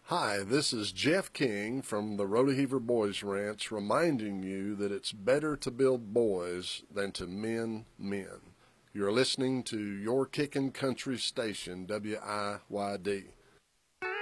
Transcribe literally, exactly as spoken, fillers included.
Hi, this is Jeff King from the Rodeheaver Boys Ranch reminding you that it's better to build boys than to mend men. You're listening to your Kickin' Country station, W I Y D.